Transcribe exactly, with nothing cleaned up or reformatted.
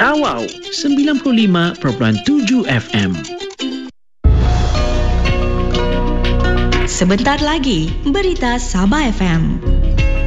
Tawau sembilan puluh lima perpuluhan tujuh F M. Sebentar lagi, berita Sabah F M.